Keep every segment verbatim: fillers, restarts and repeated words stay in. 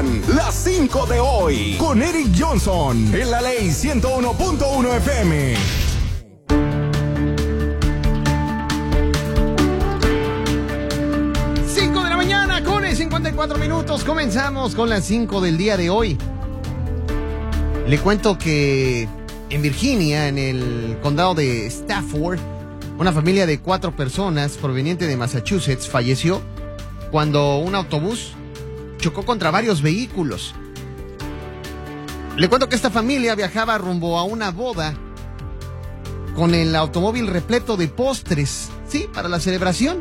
escuchan las cinco de hoy con Eric Johnson en la Ley ciento uno punto uno F M. cinco de la mañana con cincuenta y cuatro minutos. Comenzamos con las cinco del día de hoy. Le cuento que en Virginia, en el condado de Stafford, una familia de cuatro personas proveniente de Massachusetts falleció cuando un autobús chocó contra varios vehículos. Le cuento que esta familia viajaba rumbo a una boda con el automóvil repleto de postres, sí, para la celebración.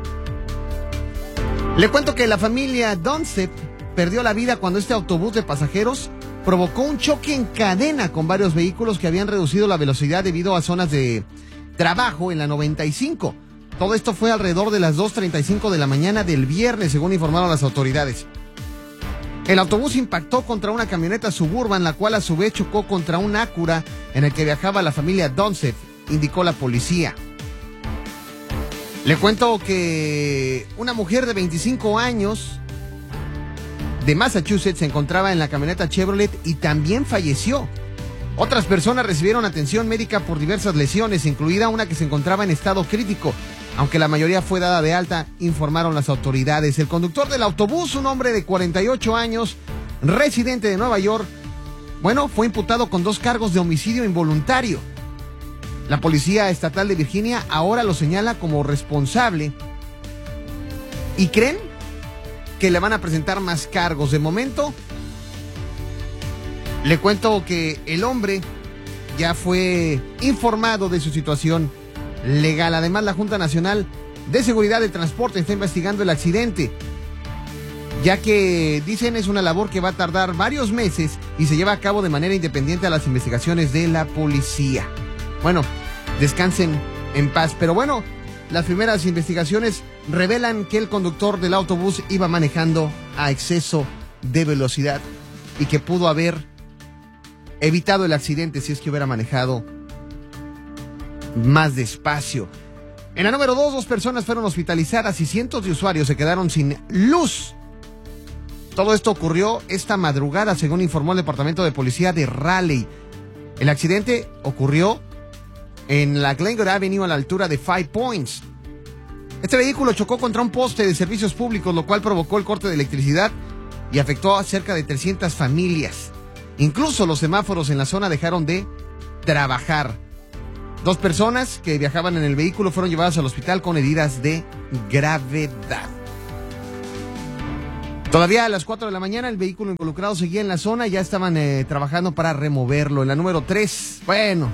Le cuento que la familia Dunseth perdió la vida cuando este autobús de pasajeros provocó un choque en cadena con varios vehículos que habían reducido la velocidad debido a zonas de trabajo en la noventa y cinco. Todo esto fue alrededor de las dos treinta y cinco de la mañana del viernes, según informaron las autoridades. El autobús impactó contra una camioneta Suburban, la cual a su vez chocó contra un Acura en el que viajaba la familia Dunseth, indicó la policía. Le cuento que una mujer de veinticinco años de Massachusetts se encontraba en la camioneta Chevrolet y también falleció. Otras personas recibieron atención médica por diversas lesiones, incluida una que se encontraba en estado crítico, aunque la mayoría fue dada de alta, informaron las autoridades. El conductor del autobús, un hombre de cuarenta y ocho años, residente de Nueva York, bueno, fue imputado con dos cargos de homicidio involuntario. La policía estatal de Virginia ahora lo señala como responsable y creen que le van a presentar más cargos. De momento, le cuento que el hombre ya fue informado de su situación legal. Además, la Junta Nacional de Seguridad del Transporte está investigando el accidente, ya que dicen es una labor que va a tardar varios meses y se lleva a cabo de manera independiente a las investigaciones de la policía. Bueno, descansen en paz. Pero bueno, las primeras investigaciones revelan que el conductor del autobús iba manejando a exceso de velocidad y que pudo haber evitado el accidente si es que hubiera manejado más despacio. En la número dos, dos personas fueron hospitalizadas y cientos de usuarios se quedaron sin luz. Todo esto ocurrió esta madrugada, según informó el Departamento de Policía de Raleigh. El accidente ocurrió en la Glenwood Avenue a la altura de Five Points. Este vehículo chocó contra un poste de servicios públicos, lo cual provocó el corte de electricidad y afectó a cerca de trescientas familias. Incluso los semáforos en la zona dejaron de trabajar. Dos personas que viajaban en el vehículo fueron llevadas al hospital con heridas de gravedad. Todavía a las cuatro de la mañana el vehículo involucrado seguía en la zona y ya estaban eh, trabajando para removerlo. En la número tres, bueno,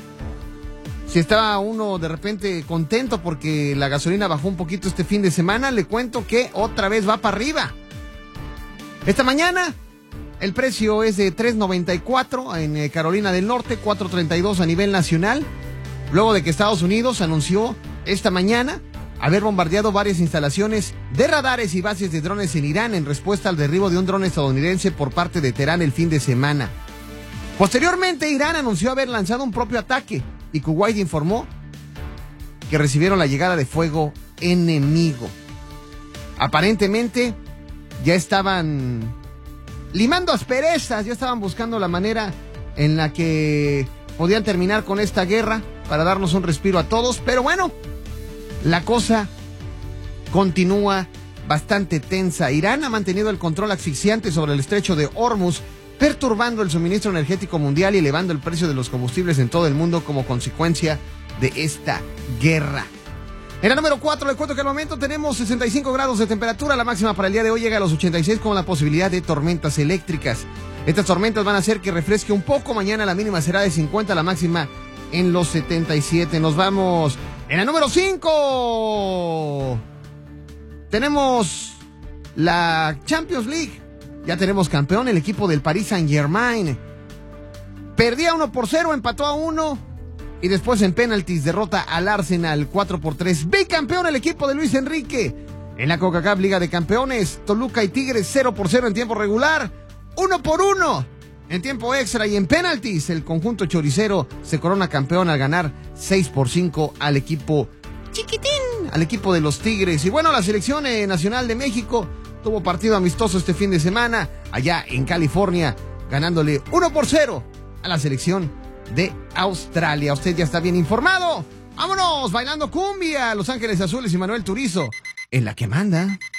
si estaba uno de repente contento porque la gasolina bajó un poquito este fin de semana, le cuento que otra vez va para arriba. Esta mañana el precio es de tres noventa y cuatro en eh, Carolina del Norte, cuatro treinta y dos a nivel nacional, luego de que Estados Unidos anunció esta mañana haber bombardeado varias instalaciones de radares y bases de drones en Irán en respuesta al derribo de un dron estadounidense por parte de Teherán el fin de semana. Posteriormente, Irán anunció haber lanzado un propio ataque y Kuwait informó que recibieron la llegada de fuego enemigo. Aparentemente ya estaban limando asperezas, ya estaban buscando la manera en la que podían terminar con esta guerra para darnos un respiro a todos, pero bueno, la cosa continúa bastante tensa. Irán ha mantenido el control asfixiante sobre el estrecho de Hormuz, perturbando el suministro energético mundial y elevando el precio de los combustibles en todo el mundo como consecuencia de esta guerra. En la número cuatro, le cuento que al momento tenemos sesenta y cinco grados de temperatura. La máxima para el día de hoy llega a los ochenta y seis con la posibilidad de tormentas eléctricas. Estas tormentas van a hacer que refresque un poco. Mañana la mínima será de cincuenta, la máxima en los setenta y siete. Nos vamos en la número cinco. Tenemos la Champions League. Ya tenemos campeón, el equipo del Paris Saint-Germain. Perdía uno por cero, empató a uno. Y después en penaltis derrota al Arsenal cuatro por tres. Bicampeón el equipo de Luis Enrique. En la CONCACAF Liga de Campeones, Toluca y Tigres cero por cero en tiempo regular. uno por uno en tiempo extra y en penaltis. El conjunto choricero se corona campeón al ganar seis por cinco al equipo chiquitín, al equipo de los Tigres. Y bueno, la selección eh, nacional de México tuvo partido amistoso este fin de semana allá en California, ganándole uno por cero a la selección de Australia. Usted ya está bien informado. ¡Vámonos! Bailando cumbia, Los Ángeles Azules y Manuel Turizo, en la que manda.